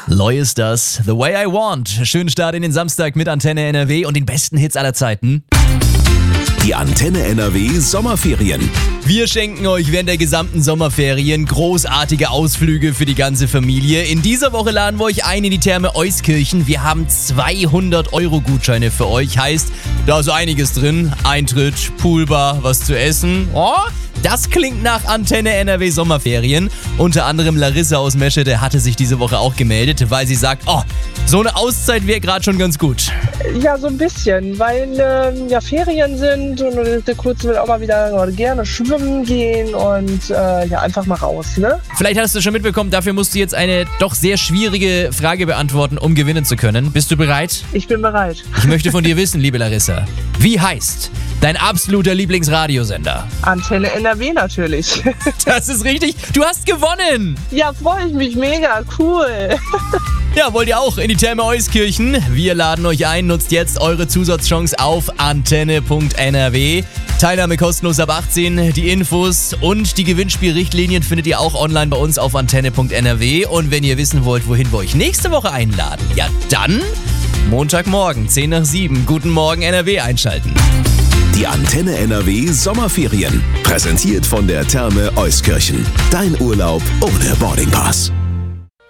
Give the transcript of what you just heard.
Loy ist das, The Way I Want. Schönen Start in den Samstag mit Antenne NRW und den besten Hits aller Zeiten. Die Antenne NRW Sommerferien. Wir schenken euch während der gesamten Sommerferien großartige Ausflüge für die ganze Familie. In dieser Woche laden wir euch ein in die Therme Euskirchen. Wir haben 200-Euro-Gutscheine für euch. Heißt, da ist einiges drin. Eintritt, Poolbar, was zu essen. Oh, das klingt nach Antenne NRW Sommerferien. Unter anderem Larissa aus Meschede hatte sich diese Woche auch gemeldet, weil sie sagt, oh, so eine Auszeit wäre gerade schon ganz gut. Ja, so ein bisschen, weil ja Ferien sind und der Kurz will auch mal wieder gerne schwimmen gehen und ja, einfach mal raus, ne? Vielleicht hast du schon mitbekommen, dafür musst du jetzt eine doch sehr schwierige Frage beantworten, um gewinnen zu können. Bist du bereit? Ich bin bereit. Ich möchte von dir wissen, liebe Larissa, wie heißt dein absoluter Lieblingsradiosender? Antenne NRW natürlich. Das ist richtig, du hast gewonnen! Ja, freue ich mich mega, cool. Ja, wollt ihr auch in die Therme Euskirchen? Wir laden euch ein, nutzt jetzt eure Zusatzchance auf antenne.nrw. Teilnahme kostenlos ab 18, die Infos und die Gewinnspielrichtlinien findet ihr auch online bei uns auf antenne.nrw. Und wenn ihr wissen wollt, wohin wir euch nächste Woche einladen, ja dann Montagmorgen, 10 nach 7, Guten Morgen NRW einschalten. Die Antenne NRW Sommerferien. Präsentiert von der Therme Euskirchen. Dein Urlaub ohne Boardingpass.